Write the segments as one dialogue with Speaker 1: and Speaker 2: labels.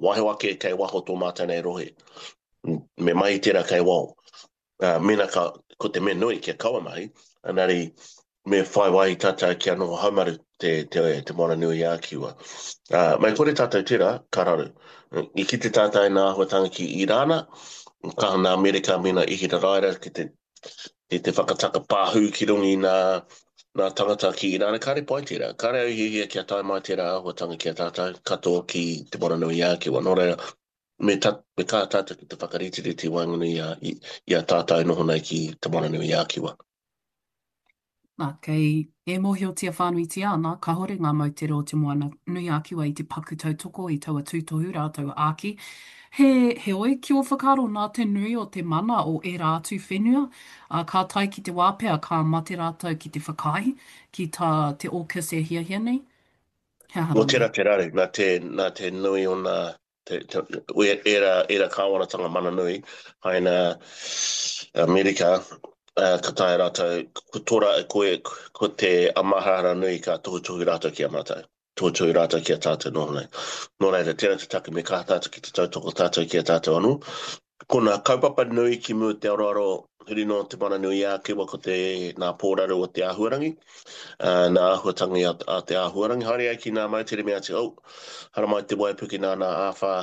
Speaker 1: wahe wake kai waho tō mātai nei rohe. Me mai tērā kai wau. Mena ko te me nui kia kaua mai, anari me whai wai tata kia noho haumaru te moana nui a kiwa. Mai kore tātou tērā, kararu. I ki te tātai nā ahuatanga ki Irana, ka nā Amerika mina ihira raira ki te whakataka pāhu ki rungi nā tangata ki Irana. Kare pai tērā, kare au hihia kia tai mai tērā ahuatanga kia tātai katoa ki te moana nui a kiwa. Nō reira, me kā tātou ki te whakaritiri te wangunu i a tātou noho nei ki te moana nui a kiwa.
Speaker 2: Nā, kei e mōhiotia whānuitia ana, ka hore ngā mautero o te moana nui a kiwa i te paku tautoko i taua tūtohu rātou āki. He oi ki o whakaro nā te nui o te mana o e rātu whenua, ka tai ki te wāpea, ka mate rātou ki te whakai, ki te ōkis e hia nei. He
Speaker 1: Nō
Speaker 2: hara
Speaker 1: tērā
Speaker 2: nei.
Speaker 1: te rare, nā te nui o nā era kāwanatanga mana nui, hai nā Amerika, ka tae rātou, ko tora e koe, ko te amahara nui ka tuhutuhi rātou ki a mātou. Tuhutuhi rātou ki a tātou noho nei. Nō reira, tērā te take me kā tātou ki te tautoko tātou ki a tātou anu. Ko nā kaupapa nui ki mua te aroaro huri no te mana nui a kiwa ko nā pōraru o te āhuarangi. Nā āhuatangi a te āhuarangi. Haere ai ki nā mautere mea te au. Hara mai te waipuki nā āwha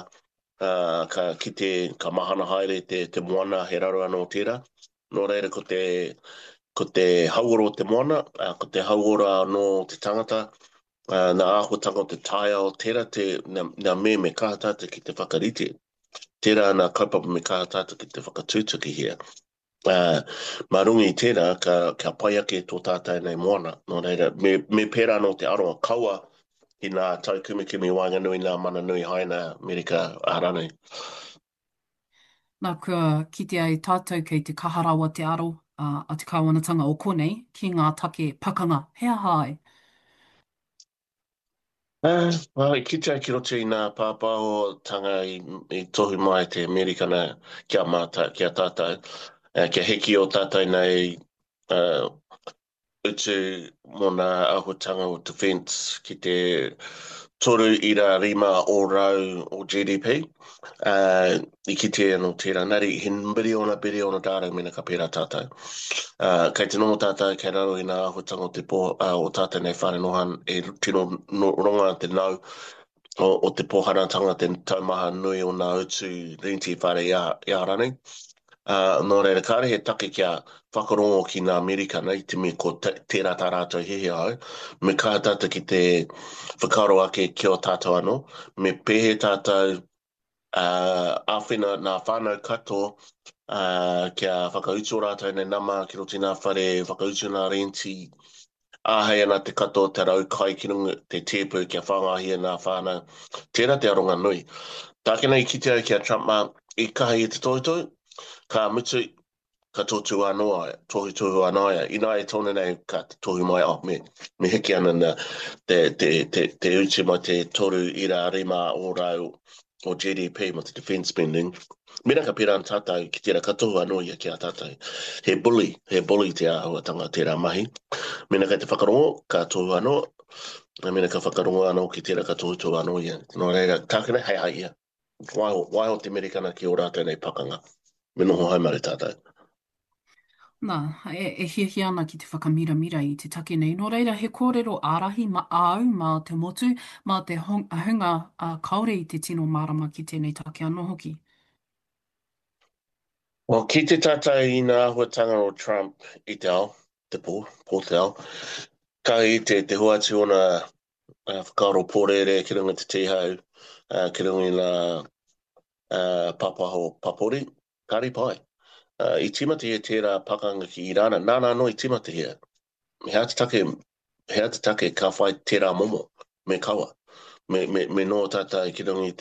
Speaker 1: ka mahana haere te moana he raro anō tērā. Nō reira ko te hauora o te moana, ko te hauora no te tangata, nā āhuatanga o te taia o tērā, nā me kātata ki te whakarite. Tērā nā kaupapa me kātata ki te whakatūtuki hia. Marungi i tērā, ka pai ake tō tātai nei moana. Nō reira, me pērā no te aroa kaua i nā tau kumikumi wanganui nā mana nui haina Amerika aranei.
Speaker 2: Nā kua kite ai tātou kei te kaharawa te aro a te kāwanatanga o konei ki ngā take pakanga. Hea hai.
Speaker 1: I kite ai ki roto i nā pāpāho tanga i tohu mai te Amerikana kia tātou. Kia heki o tātou nei utu mō nā ahutanga o defence ki te 3.5 o rau o GDP. I kite anō tērā, nari he biriona dārau mena ka pērā tātou. Kei te nomo tātou, kei raro i nā ahutanga o tātou nei whare nohan e tino ronga te nau o te poharatanga te taumaha nui o nā utu rinti whare i a ranei. Nō reira, kāre he take kia whakarongo ki nā Amerika nei, te me ko tērā tā rātou hehe au, me kātata ki te whakaro ake ki o tātou anō, me pehe tātou āwhina nā whānau katoa kia whakautu o rātou nei nama ki roti nā whare whakautu nā renti āhei ana te katoa te rau kai ki runga te tēpu kia whangahia nā whānau. Tērā te aronga nui. Tākena i kite au kia Trump i kahi i te toitoi, ka mutu, ka totu anoa, tohu anoa. Ina e tōna nei ka tohu mai, me hiki ana na te uti mai te 3.5 o rau o GDP mo te defence spending. Mena ka pera an tātou ki tērā ka tohu anoa ia ki a tātou. He bully te āhuatanga tērā mahi. Mena ka te whakarongo, ka tohu anoa, mena ka whakarongo anoa ki tērā ka tohu anoa ia. Nō reira, tākena hei ia. Waiho te Amerikana ki o rātou nei pakanga. Me noho haumare tātou.
Speaker 2: Nā, e hiahi ana ki te whakamiramira i te take nei. Nō reira, he kōrero ārahi au mā te motu, mā te hunga kaore i te tino marama ki tēnei take anō hoki.
Speaker 1: Ki te tātou i nā ahuatanga o Trump i te ao, te pō te ao, ka i te huati ona whakaaro pōrere ki runga te tihau, ki runga i nā papaho papori, kari pai. I timati e tērā pakanga ki Irana, nāna no i timati hea. Hea te take ka whai tērā momo, me kaua. Me no tata ki rungi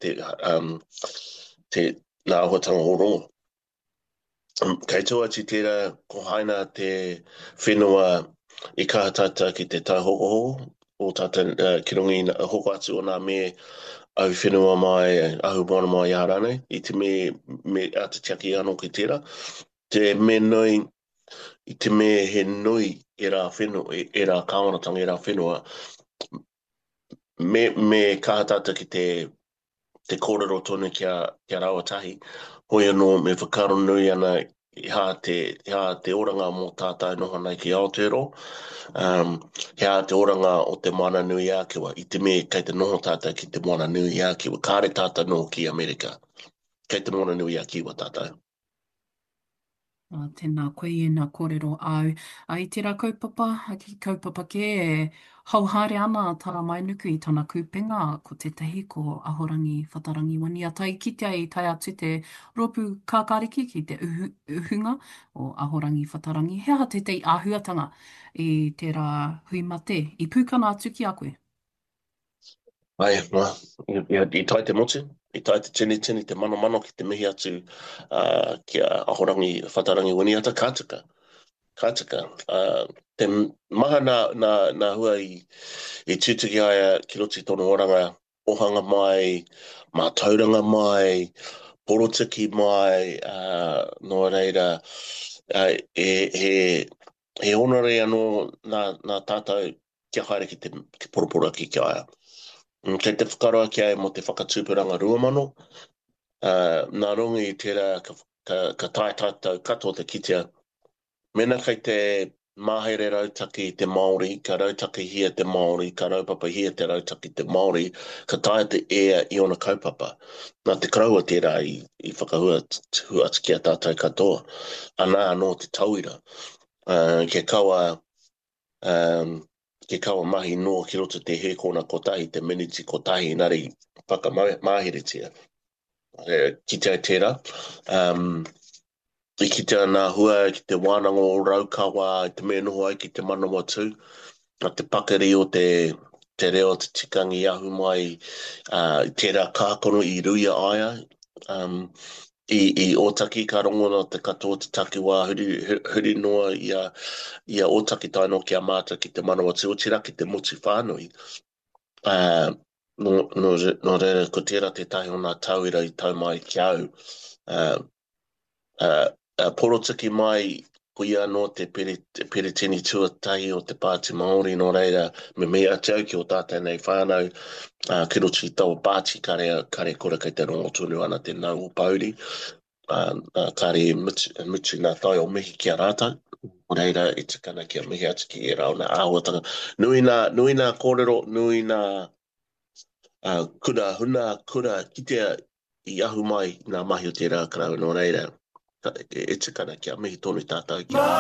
Speaker 1: te nā ahuatanga o rongo. Kei toa ti tērā ko haina te whenua i kaha tata ki te tauhokoho, o tata ki rungi hoko atu o nā me au whenua mai, au moana mai i harane, i te me ata tiaki anō ki tērā. Te me nui, i te me he nui e rā whenua, e rā kāwanatanga e rā whenua, me kaha tata ki te te kōrero tonu kia rawatahi. Hoi anō me whakaro nui ana hea te oranga mō tātai noho nei ki Aotearoa. Hea te oranga o te mana nui ākiwa. I te me kei te noho tātai ki te mana nui ākiwa. Kāre tātai noho ki Amerika. Kei te mana nui ākiwa tātai.
Speaker 2: Tēnā koe i nā kōrero au. I tērā kaupapa, ki kaupapa ke e hauhare ana tara mai nuku i tana kūpenga ko tētahi ko ahorangi whatarangi wania. Tai kite ai tai atu te ropu kākāriki ki te uhunga o ahorangi whatarangi. Hea te tei āhuatanga i tērā hui mate. I pūkana atu ki a koe.
Speaker 1: Ai, i tai te motu, i tai te tini te mano ki te mihi atu kia ahorangi whatarangi winiata kātika. Kātika. Te maha nā hua i tūtuki aia ki roti tonu oranga, ohanga mai, mātauranga mai, porotiki mai, no reira, he onore anō nā tātou kia haere ki poropora ki aia. Kei te whakaroa ki ai mo te whakatūpuranga ruamano, nā rongi i tērā ka tai tātou katoa te kitea. Mena kei te māhere rautaki te Māori, ka rautaki hia te Māori, ka raupapa hia te rautaki te Māori, ka tae te ea i ona kaupapa. Nā te kraua tērā i whakahua atu ki a tātou katoa. Anā anō te tauira. Ke kaua mahi noa ki roto te hekona kotahi, te miniti kotahi, nari whakamāheretia. Ki te tērā. I ki te nā hua, ki te wānanga o raukawa, i te mea noho ai ki te manawa tū. Te pakari o te reo te tikangi ahu mai, tērā kākono i ruia aia. I otaki ka rongona te katoa te takiwā huri noa ia otaki taino ki a māta ki te manawa tū, o tira ki te muti whānui. No reira, ko tērā te tahi o nā tauira i tau mai ki au. Porotiki mai, ko ia no te peretini tuatahi o te Pāti Māori, no reira, me mea te au ki o tātai nei whānau, ki roto i tau Pāti, kare kora kei te rongo tunu ana te nau o Pauri, kare mutu nā tai o mihi ki a rātau, o reira, i tikana ki a mihi atu ki e rau nā āhuatanga. Nui nā kōrero, nui nā kura kitea i ahu mai nā mahi o te rākarau, no reira, e tikana ki a mihi tonu tātou ki a